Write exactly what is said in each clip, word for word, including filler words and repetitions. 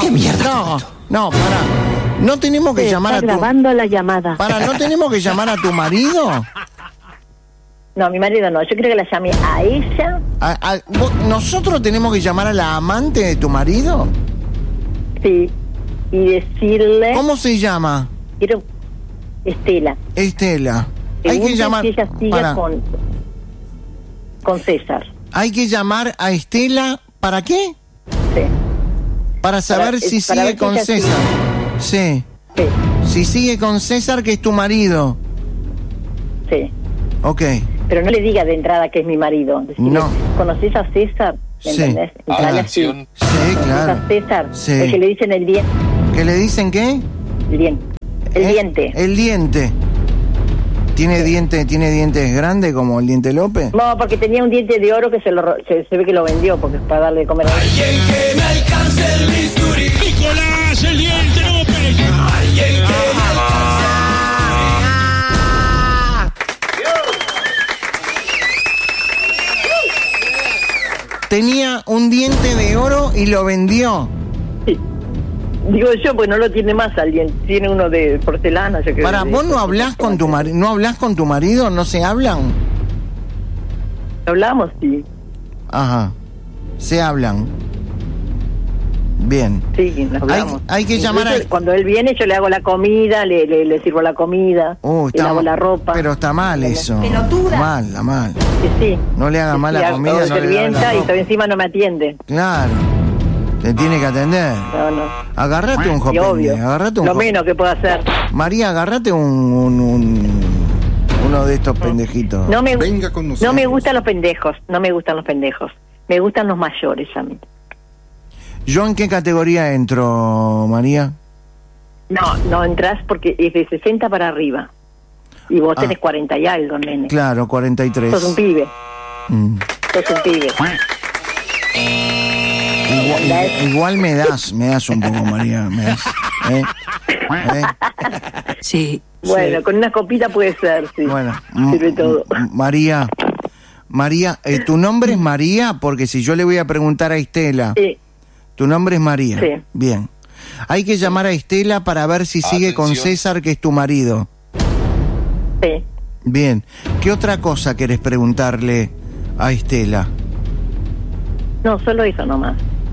¿Qué mierda? No, no, para. No tenemos que Se llamar está a tu... grabando la llamada. Para, ¿no tenemos que llamar a tu marido? No, mi marido no. Yo creo que la llame a ella. A- a- vos- ¿Nosotros tenemos que llamar a la amante de tu marido? Sí. Y decirle... ¿Cómo se llama? Quiero... Estela. Estela. Hay Pregunte que llamar... si ella sigue para. con... Con César. Hay que llamar a Estela, ¿para qué? Sí. Para saber Para- si es para sigue ver si con ella César. Sí. Sí. Si sigue con César, que es tu marido. Sí. Ok. Pero no le diga de entrada que es mi marido. Decirle, No. ¿conoces a César? ¿Me Sí. entendés? Entrale así. Atención. Sí, ¿Conoces claro. a César? Sí. El que le dicen el diente. ¿Qué le dicen qué? El diente. El Eh, diente. El diente. ¿Tiene diente, tiene dientes grandes como el diente López? No, porque tenía un diente de oro que se lo ro- se, se ve que lo vendió porque es para darle de comer a él. Alguien que me alcance el bisturí. Nicolás, el diente López. Alguien que me alcance. Tenía un diente de oro y lo vendió. Sí. Digo yo, pues no lo tiene más alguien. Tiene uno de porcelana. Yo creo. Para, de- ¿vos no de- hablás con tu marido? ¿No hablás con tu marido? ¿No se hablan? Hablamos, sí. Ajá. Se hablan. Bien. Sí, nos hablamos. hay que llamar Incluso a- Cuando él viene, yo le hago la comida, le, le, le sirvo la comida, Uh, le está lavo ma- la ropa. Pero está mal eso. Mal, está mal. Sí, sí. No le haga Sí, mal sí, la hago comida, no le lave sirvienta la y ropa. todavía encima no me atiende. Claro. Te tiene que atender. No, no. Agarrate un Y jopende. obvio. Agarrate un Lo jo- menos que puedo hacer. María, agarrate un, un, un- uno de estos pendejitos. No me, Venga con nosotros. no me gustan los pendejos. No me gustan los pendejos. Me gustan los mayores a mí. ¿Yo en qué categoría entro, María? No, no entras porque es de sesenta para arriba. Y vos Ah. tenés cuarenta y algo, nene. Claro, cuarenta y tres. Sos un pibe. Mm. Sos un pibe. Igual, igual- igual me das, me das un poco, María. Me das. ¿Eh? ¿Eh? Sí. Bueno, con una copita puede ser, sí. Bueno, Sirve m- todo. m- María, María, eh, ¿tu nombre es María? Porque si yo le voy a preguntar a Estela, Sí, tu nombre es María. Sí. Bien. Hay que llamar a Estela para ver si sigue con Atención. César, que es tu marido. sí. Bien. ¿Qué otra cosa querés preguntarle a Estela? No, solo eso nomás.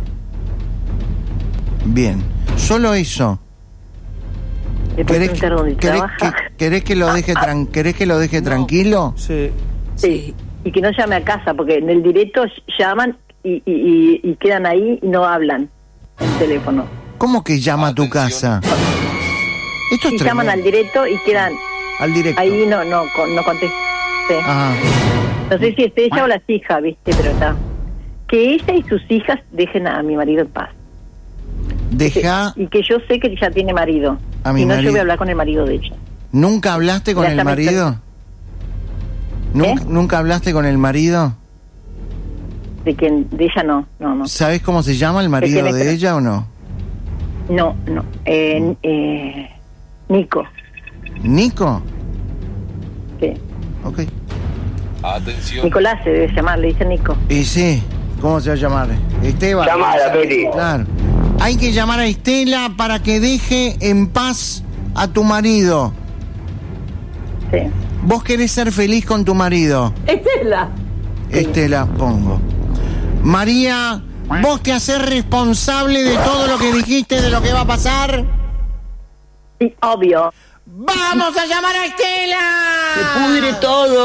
Bien. Solo eso. Le puedo ¿Querés, preguntar dónde querés trabaja. que, querés que lo deje, tran- querés que lo deje tranquilo? Sí. Sí. Y que no llame a casa, porque en el directo llaman y, y, y, y quedan ahí y no hablan en teléfono. ¿Cómo que llama a tu Atención. casa? Esto es Y llaman tremendo. al directo y quedan Al directo. ahí, no no con- no contestan. Sí. Ajá. No sé si es ella o las hijas, ¿viste? Pero está. Que ella y sus hijas dejen a mi marido en paz. Deja. Y que yo sé que ya tiene marido. A mi y no, marido. yo voy a hablar con el marido de ella. ¿Nunca hablaste con Ya el está, me marido? ¿Nunca, ¿Eh? ¿Nunca hablaste con el marido? De que de ella no, no, no. ¿Sabes cómo se llama el marido me de tra- ella o no? No, no. Eh, eh, Nico. ¿Nico? Sí. Ok. Atención. Nicolás se debe llamar, le dice Nico. Y sí, ¿cómo se va a llamar? Esteban. Llamala, Peli. Claro. Hay que llamar a Estela para que deje en paz a tu marido. Sí. ¿Vos querés ser feliz con tu marido? Estela. Estela, pongo. María, ¿vos te hacés responsable de todo lo que dijiste, de lo que va a pasar? Sí, obvio. ¡Vamos a llamar a Estela! Se pudre todo.